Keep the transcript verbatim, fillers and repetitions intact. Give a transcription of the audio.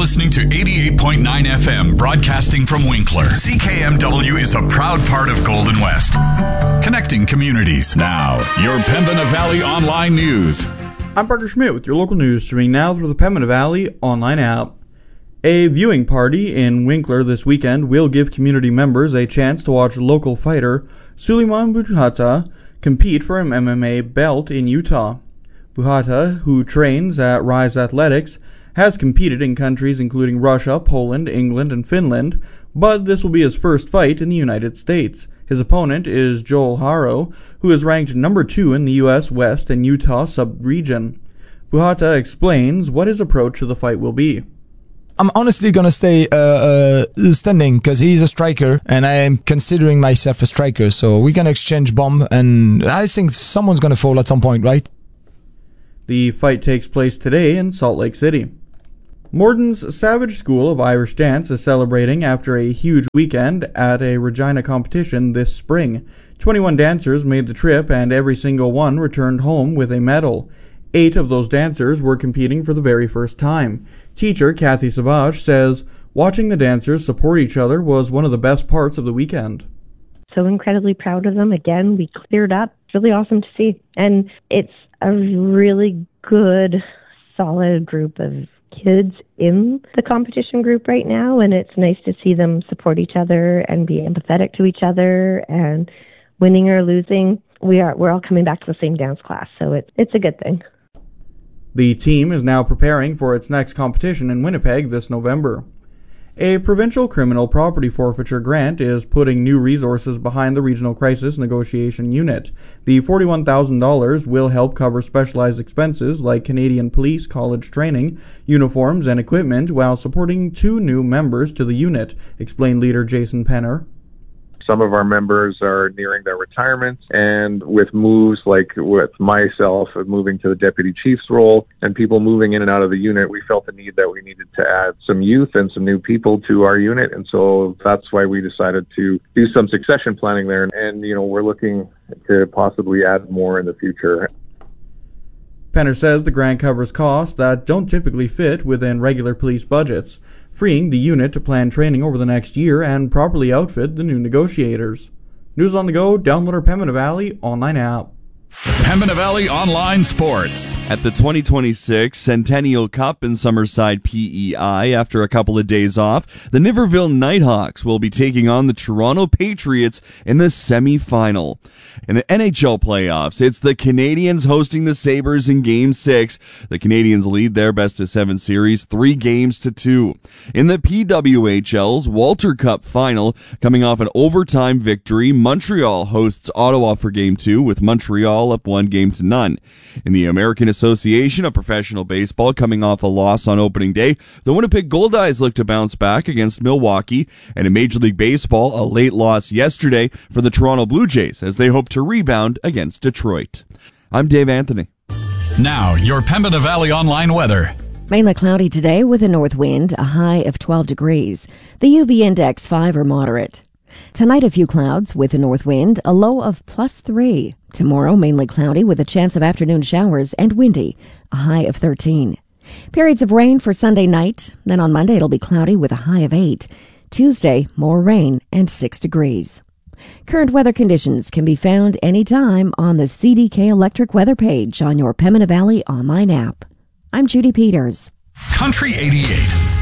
listening to eighty-eight point nine F M, broadcasting from Winkler. C K M W is a proud part of Golden West, connecting communities. Now, your Pembina Valley Online News. I'm Parker Schmidt with your local news, streaming now through the Pembina Valley Online app. A viewing party in Winkler this weekend will give community members a chance to watch local fighter Suleiman Buhata compete for an M M A belt in Utah. Buhata, who trains at Rise Athletics, has competed in countries including Russia, Poland, England, and Finland, but this will be his first fight in the United States. His opponent is Joel Haro, who is ranked number two in the U S West and Utah sub-region. Buhata explains what his approach to the fight will be. I'm honestly going to stay uh, uh, standing because he's a striker and I am considering myself a striker. So we're going to exchange bomb and I think someone's going to fall at some point, right? The fight takes place today in Salt Lake City. Morden's Savage School of Irish Dance is celebrating after a huge weekend at a Regina competition this spring. twenty-one dancers made the trip and every single one returned home with a medal. Eight of those dancers were competing for the very first time. Teacher Kathy Savage says watching the dancers support each other was one of the best parts of the weekend. So incredibly proud of them. Again, we cleared up. It's really awesome to see. And it's a really good, solid group of kids in the competition group right now, and it's nice to see them support each other and be empathetic to each other, and winning or losing, we are, we're all coming back to the same dance class, so it, it's a good thing. The team is now preparing for its next competition in Winnipeg this November. A provincial criminal property forfeiture grant is putting new resources behind the Regional Crisis Negotiation Unit. The forty-one thousand dollars will help cover specialized expenses like Canadian Police College training, uniforms, and equipment while supporting two new members to the unit, explained leader Jason Penner. Some of our members are nearing their retirement, and with moves like with myself moving to the deputy chief's role and people moving in and out of the unit, we felt the need that we needed to add some youth and some new people to our unit, and so that's why we decided to do some succession planning there, and you know, we're looking to possibly add more in the future. Penner says the grant covers costs that don't typically fit within regular police budgets, freeing the unit to plan training over the next year and properly outfit the new negotiators. News on the go, download our Pembina Valley online app. Pembina Valley Online Sports. At the twenty twenty-six Centennial Cup in Summerside P E I, after a couple of days off, the Niverville Nighthawks will be taking on the Toronto Patriots in the semi-final. In the N H L playoffs, it's the Canadiens hosting the Sabres in Game six. The Canadiens lead their best-of-seven series three games to two. In the P W H L's Walter Cup final, coming off an overtime victory, Montreal hosts Ottawa for Game two, with Montreal up one game to none. In the American Association of Professional Baseball, coming off a loss on opening day, the Winnipeg Goldeyes look to bounce back against Milwaukee. And in Major League Baseball, a late loss yesterday for the Toronto Blue Jays as they hope to rebound against Detroit. I'm Dave Anthony. Now, your Pembina Valley Online weather. Mainly cloudy today with a north wind, a high of twelve degrees. The U V index five or moderate. Tonight a few clouds with a north wind, a low of plus three. Tomorrow mainly cloudy with a chance of afternoon showers and windy, a high of thirteen. Periods of rain for Sunday night, then on Monday it'll be cloudy with a high of eight. Tuesday, more rain and six degrees. Current weather conditions can be found anytime on the C D K Electric weather page on your Pembina Valley online app. I'm Judy Peters. Country eighty-eight.